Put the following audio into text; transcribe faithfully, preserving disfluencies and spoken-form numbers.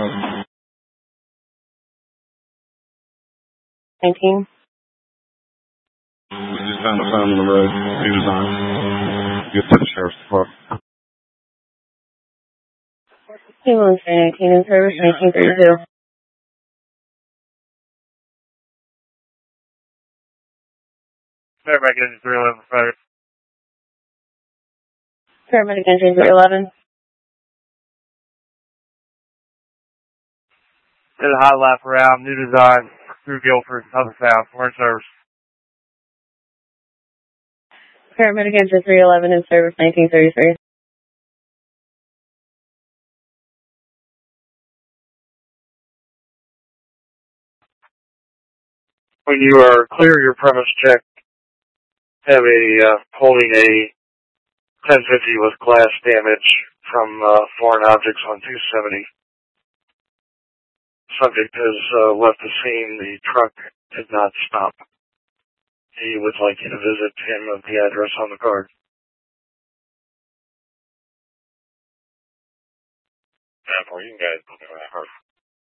nineteen. Just found the phone on the road. He was on. Get to the sheriff's department. Team one three nineteen in service, nineteen thirty-two. Paramedic engine three eleven, fire. Paramedic engine three eleven. Did a hot lap around, new design, through Guilford, other sound, we're in service. Paramedic engine three eleven in service, nineteen thirty-three. When you are clear your premise check, have a uh, holding a ten fifty with glass damage from uh, foreign objects on two seventy. Subject has uh, left the scene. The truck did not stop. He would like you to visit him at the address on the card. Yeah, well, you guys don't know that hard.